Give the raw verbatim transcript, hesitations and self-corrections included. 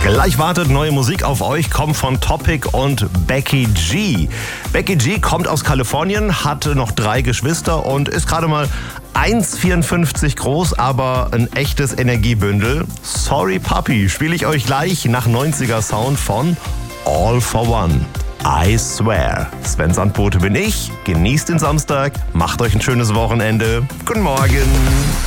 Gleich wartet neue Musik auf euch, kommt von Topic und Becky G. Becky G kommt aus Kalifornien, hat noch drei Geschwister und ist gerade mal eins Komma vierundfünfzig groß, aber ein echtes Energiebündel. Sorry Puppy, spiele ich euch gleich nach neunziger Sound von All for One. I swear. Sven Sandbote bin ich. Genießt den Samstag, macht euch ein schönes Wochenende. Guten Morgen.